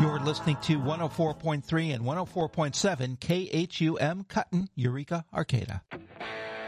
You're listening to 104.3 and 104.7 KHUM Cutton, Eureka, Arcata.